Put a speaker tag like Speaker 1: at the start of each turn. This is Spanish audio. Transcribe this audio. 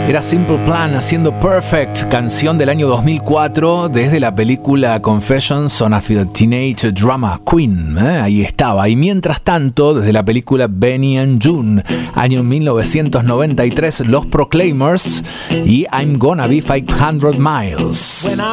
Speaker 1: Era Simple Plan haciendo Perfect, canción del año 2004 desde la película Confessions on a Teenage Drama Queen. Ahí estaba. Y mientras tanto, desde la película Benny and June, año 1993, Los Proclaimers y I'm Gonna Be 500 Miles.
Speaker 2: When I